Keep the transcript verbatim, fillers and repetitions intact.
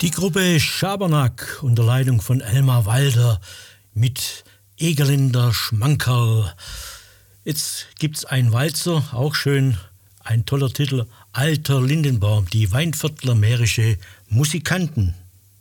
Die Gruppe Schabernack unter Leitung von Elmar Walder mit Egerländer Schmankerl. Jetzt gibt's einen Walzer, auch schön, ein toller Titel, Alter Lindenbaum, die Weinviertler mährische Musikanten.